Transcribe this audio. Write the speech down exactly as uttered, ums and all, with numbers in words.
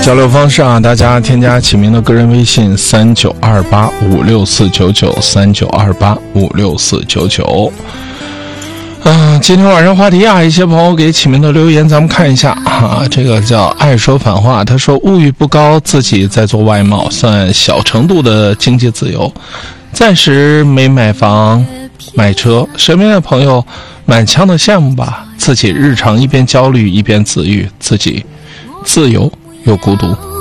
交流方式啊，大家添加启明的个人微信三九二八五六四九九三九二八五六四九九。嗯，今天晚上话题啊，一些朋友给启明的留言，咱们看一下啊。这个叫爱说反话，他说物欲不高，自己在做外贸，算小程度的经济自由，暂时没买房买车。身边的朋友满腔的羡慕吧，自己日常一边焦虑一边自愈，自己自由又孤独。